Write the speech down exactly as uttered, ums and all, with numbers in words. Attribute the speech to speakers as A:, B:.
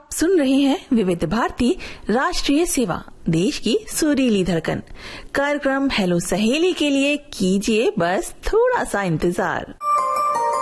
A: आप सुन रहे हैं विविध भारती राष्ट्रीय सेवा, देश की सुरीली धड़कन। कार्यक्रम हेलो सहेली के लिए कीजिए बस थोड़ा सा इंतजार।